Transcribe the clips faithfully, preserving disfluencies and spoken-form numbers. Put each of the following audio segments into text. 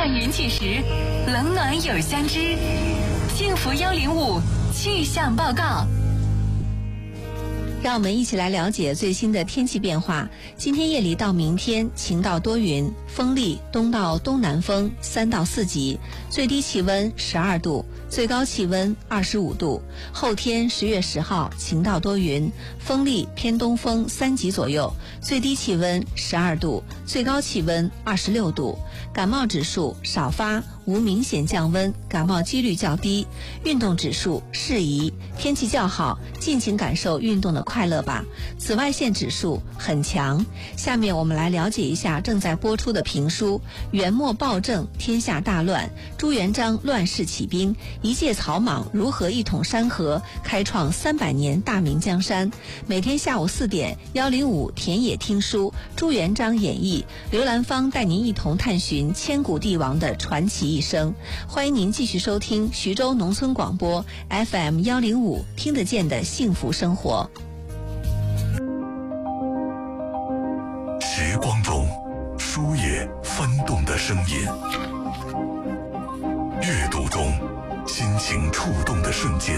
看云起时，冷暖有相知。幸福幺零五气象报告。 让我们一起来了解最新的天气变化。今天夜里到明天晴到多云，风力东到东南风三到四级，最低气温十二度，最高气温二十五度。后天十月十号晴到多云，风力偏东风三级左右，最低气温十二度，最高气温二十六度。感冒指数少发，无明显降温，感冒几率较低。运动指数适宜，天气较好，尽情感受运动的快乐吧。紫外线指数很强。下面我们来了解一下正在播出的评书《元末暴政，天下大乱》，朱元璋乱世起兵，一介草莽如何一统山河，开创三百年大明江山。每天下午四点，幺零五田野听书，朱元璋演义，刘兰芳带您一同探寻千古帝王的传奇一生。欢迎您继续收听徐州农村广播 F M 幺零五，听得见的幸福生活。 时光中书页翻动的声音，阅读中心情触动的瞬间。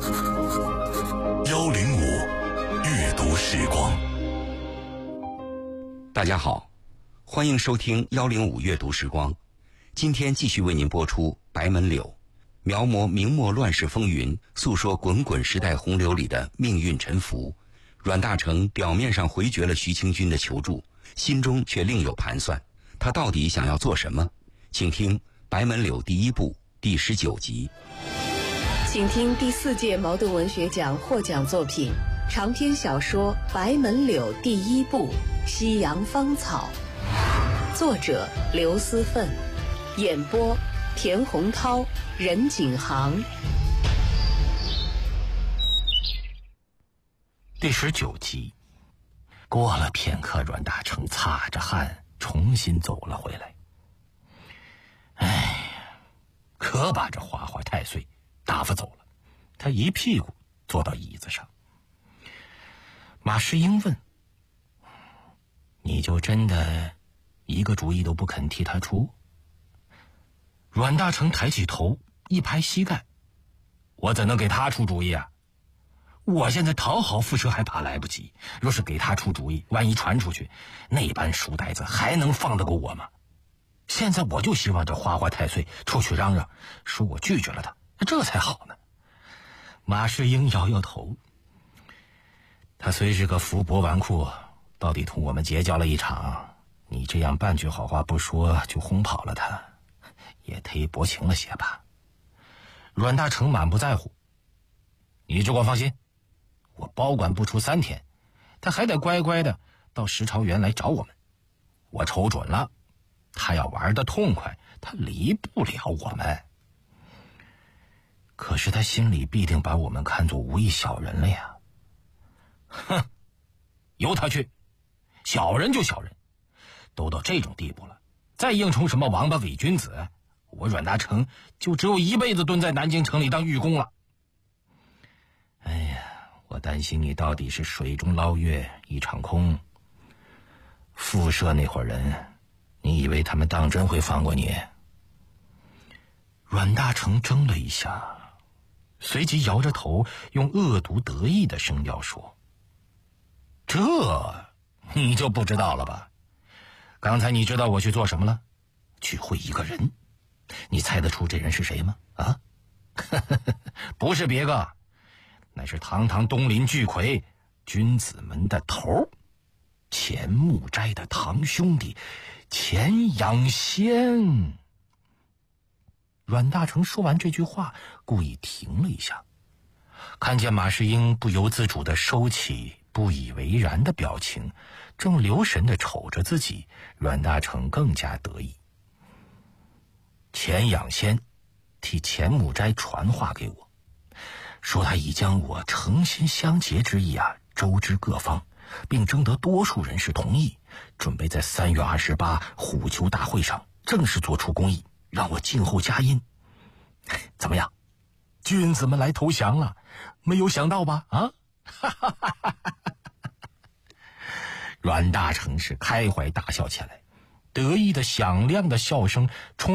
幺零五阅读时光。 大家好，欢迎收听幺零五阅读时光。今天继续为您播出《白门柳》，描摹明末乱世风云，诉说滚滚时代洪流里的命运沉浮。阮大铖表面上回绝了徐清军的求助，心中却另有盘算。他到底想要做什么？请听《白门柳》第一部第十九集。 请听第四届茅盾文学奖获奖作品长篇小说《白门柳》第一部《夕阳芳草》，作者刘思奋，演播田洪涛、任景航。 第十九集。过了片刻，阮大铖擦着汗重新走了回来。哎，可把这花花太岁打发走了。他一屁股坐到椅子上。马士英问：“你就真的一个主意都不肯替他出？”阮大铖抬起头，一拍膝盖：“我怎能给他出主意啊？我现在讨好蝮蛇还怕来不及，若是给他出主意，万一传出去，那般书呆子还能放得过我吗？现在我就希望这花花太岁出去嚷嚷，说我拒绝了他，这才好呢。”马士英摇摇头：“他虽是个福薄纨绔，到底同我们结交了一场，你这样半句好话不说就轰跑了他，也忒薄情了些吧？”阮大铖满不在乎：“你只管放心，我保管不出三天，他还得乖乖的到石朝园来找我们。我瞅准了，他要玩得痛快，他离不了我们。可是他心里必定把我们看作无义小人了呀。”“哼，由他去，小人就小人，都到这种地步了，再硬充什么王八伪君子，我阮大铖就只有一辈子蹲在南京城里当狱工了。哎呀，我担心你到底是水中捞月一场空。复社那伙人，你以为他们当真会放过你？”阮大铖怔了一下，随即摇着头，用恶毒得意的声调说：“这你就不知道了吧？刚才你知道我去做什么了？去会一个人。你猜得出这人是谁吗？啊？不是别个，乃是堂堂东林巨魁，君子门的头，钱穆斋的堂兄弟钱养先。”阮大铖说完这句话，故意停了一下，看见马士英不由自主地收起不以为然的表情，正留神地瞅着自己，阮大铖更加得意。钱养先替钱穆斋传话给我，说他已将我诚心相结之意啊周知各方，并征得多数人士同意，准备在三月二十八虎丘大会上正式做出公议，让我静候佳音。怎么样？君子们来投降了，没有想到吧？啊！阮大铖是开怀大笑起来，得意的响亮的笑声冲